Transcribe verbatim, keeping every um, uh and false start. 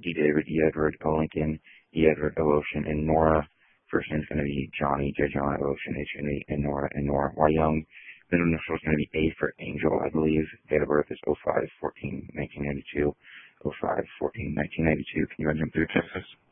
D. David, E. Edward, O. Lincoln, E. Edward, O. Ocean, and Nora. First name is going to be Johnny, J. John, O. Ocean, H. Henry, and Nora, and Nora. Y. Young. Middle initial is going to be A for Angel, I believe. Date of birth is oh five fourteen nineteen ninety-two. oh five fourteen nineteen ninety-two. Can you run them through, Texas?